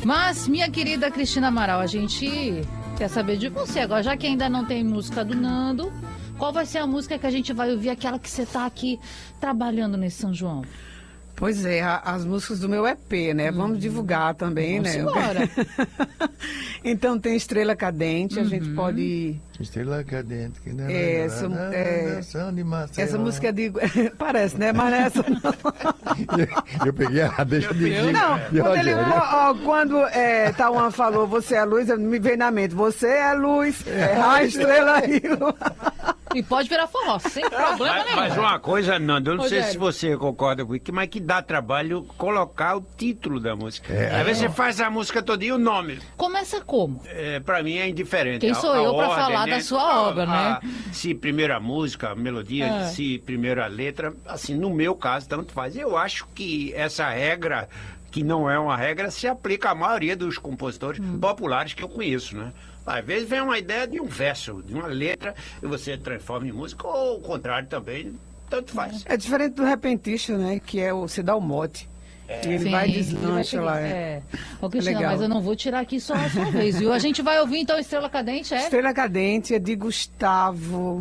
Mas, minha querida Cristina Amaral, a gente quer saber de você agora, já que ainda não tem música do Nando, qual vai ser a música que a gente vai ouvir, aquela que você está aqui trabalhando nesse São João? Pois é, as músicas do meu EP, né? Vamos divulgar também, Vamos né? embora. Então tem Estrela Cadente, a gente pode... Estrela Cadente, que não É, essa música é de... Parece, né? Mas essa não. Eu peguei a deixa de dizer. Não, quando Tauan falou, você é luz, me veio na mente, você é luz, a estrela e lua. E pode virar forró, sem problema nenhum. Mas uma coisa, Nando, eu não sei Rogério. se você concorda comigo, mas que dá trabalho colocar o título da música. Às vezes você faz a música toda e o nome. Começa como? Pra mim é indiferente. Quem sou eu pra falar da sua obra, né? Se primeiro a música, a melodia, se primeiro a letra, assim, no meu caso, tanto faz. Eu acho que essa regra, que não é uma regra, se aplica à maioria dos compositores populares que eu conheço, né? Às vezes vem uma ideia de um verso, de uma letra, e você transforma em música, ou o contrário também, tanto faz. É diferente do repentista, né? Que é você dá o mote. E ele Sim, vai ele deslancha lá. Ô, Cristina, legal. mas eu não vou tirar aqui só a sua vez, viu? A gente vai ouvir então Estrela Cadente, Estrela Cadente é de Gustavo.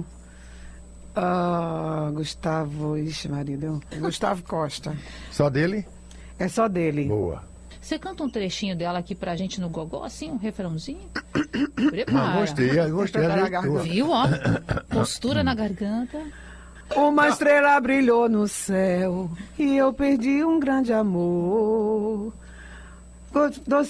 Gustavo. Ixi, marido. Gustavo Costa. Só dele? É só dele. Boa. Você canta um trechinho dela aqui pra gente no gogó, assim, um refrãozinho? Não, Prepara. gostei da leitura. Viu, ó? Postura na garganta. Uma estrela brilhou no céu e eu perdi um grande amor.